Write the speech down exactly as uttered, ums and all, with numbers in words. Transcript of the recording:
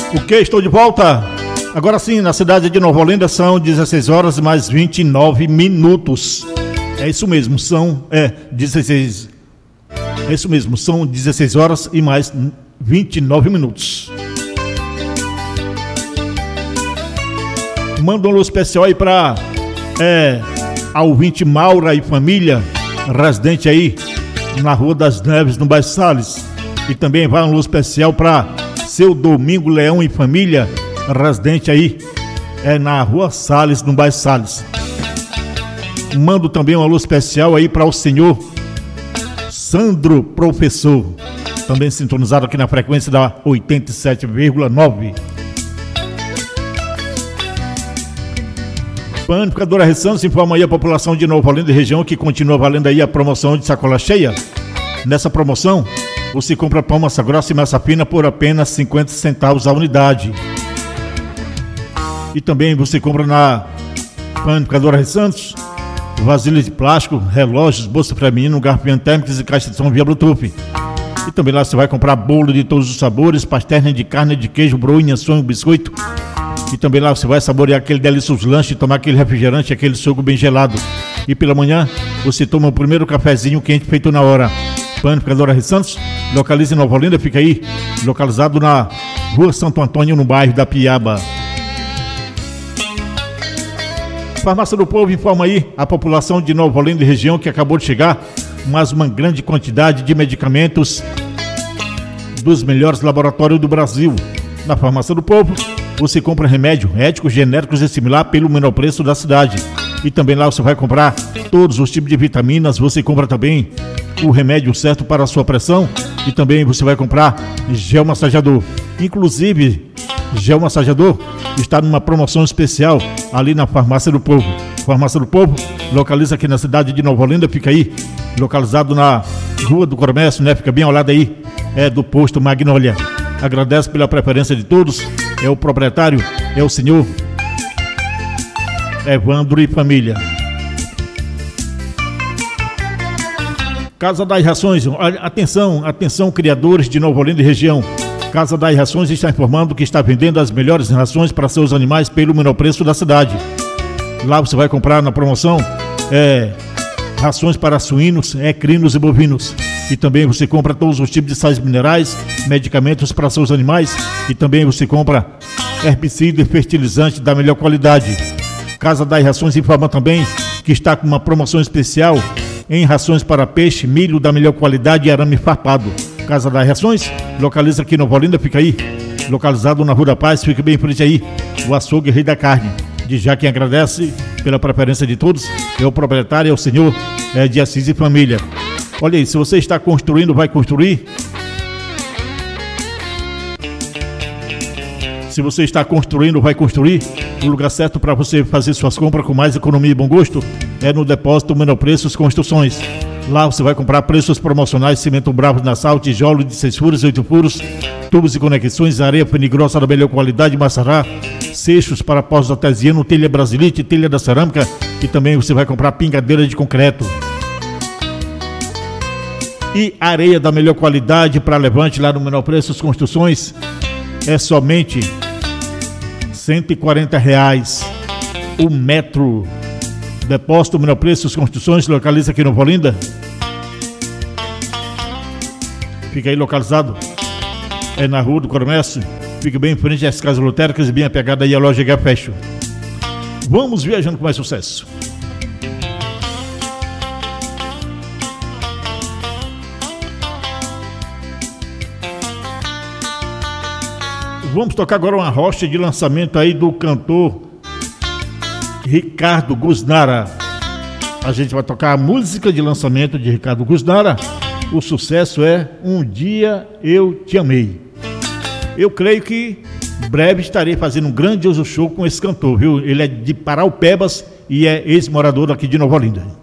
O que? Estou de volta. Agora sim, na cidade de Nova Olinda são dezesseis horas mais vinte e nove minutos. É isso mesmo, são é, dezesseis. É isso mesmo, são dezesseis horas e mais vinte e nove minutos. Manda um alô especial aí para é, a ouvinte Maura e família, residente aí na Rua das Neves, no bairro Salles. E também vai um alô especial para seu Domingo Leão e família, residente aí é, na Rua Salles, no bairro Salles. Mando também um alô especial aí para o senhor Sandro Professor, também sintonizado aqui na frequência da oitenta e sete vírgula nove. Panificadora Ressantos informa aí a população de Nova Olinda e região que continua valendo aí a promoção de sacola cheia. Nessa promoção, você compra pão, massa grossa e massa fina por apenas cinquenta centavos a unidade. E também você compra na Panificadora Ressantos vasilhas de plástico, relógios, bolsa feminino, garfinhas térmicas e caixa de som via Bluetooth. E também lá você vai comprar bolo de todos os sabores, pastéis de carne, de queijo, broinha, sonho, biscoito. E também lá você vai saborear aquele delicioso lanche, tomar aquele refrigerante, aquele suco bem gelado. E pela manhã você toma o primeiro cafezinho quente feito na hora. Panificadora Ressantos, localiza em Nova Olinda, fica aí, localizado na Rua Santo Antônio, no bairro da Piaba. Farmácia do Povo informa aí a população de Nova Olinda e região que acabou de chegar mais uma grande quantidade de medicamentos dos melhores laboratórios do Brasil. Na Farmácia do Povo você compra remédio, éticos, genéricos e similar pelo menor preço da cidade. E também lá você vai comprar todos os tipos de vitaminas, você compra também o remédio certo para a sua pressão e também você vai comprar gel massageador. Inclusive, gel massageador está numa promoção especial ali na Farmácia do Povo. Farmácia do Povo localiza aqui na cidade de Nova Olinda, fica aí localizado na Rua do Comércio, né? Fica bem ao lado aí é do posto Magnólia. Agradece pela preferência de todos, é o proprietário, é o senhor Evandro e família. Casa das Rações, atenção, atenção criadores de Nova Olinda e região. Casa das Rações está informando que está vendendo as melhores rações para seus animais pelo menor preço da cidade. Lá você vai comprar na promoção é, rações para suínos, equinos e bovinos. E também você compra todos os tipos de sais minerais, medicamentos para seus animais. E também você compra herbicida e fertilizante da melhor qualidade. Casa das Rações informa também que está com uma promoção especial em rações para peixe, milho da melhor qualidade e arame farpado. Casa das Rações, localiza aqui em Nova Olinda, fica aí, localizado na Rua da Paz, fica bem em frente aí, o açougue Rei da Carne. De já quem agradece pela preferência de todos, é o proprietário, é o senhor é, de Assis e família. Olha aí, se você está construindo, vai construir. Se você está construindo, vai construir. O lugar certo para você fazer suas compras com mais economia e bom gosto é no Depósito Menor Preços Construções. Lá você vai comprar preços promocionais, cimento bravo na sal, tijolo de seis furos, oito furos, tubos e conexões, areia finigrossa da melhor qualidade, maçará, seixos para pós artesiano, telha brasilite, telha da cerâmica e também você vai comprar pingadeira de concreto. E areia da melhor qualidade para levante lá no Menor Preços Construções é somente cento e quarenta reais o metro. Depósito Menor Preços Construções, localiza aqui em Nova Olinda. Fica aí localizado é na Rua do Comércio, fica bem em frente às casas lotéricas e bem apegada aí à loja H Fashion. Vamos viajando com mais sucesso. Vamos tocar agora uma rocha de lançamento aí do cantor Ricardo Gusnara. A gente vai tocar a música de lançamento de Ricardo Gusnara. O sucesso é Um Dia Eu Te Amei. Eu creio que breve estarei fazendo um grandioso show com esse cantor, viu? Ele é de Paraupebas e é ex-morador aqui de Nova Olinda.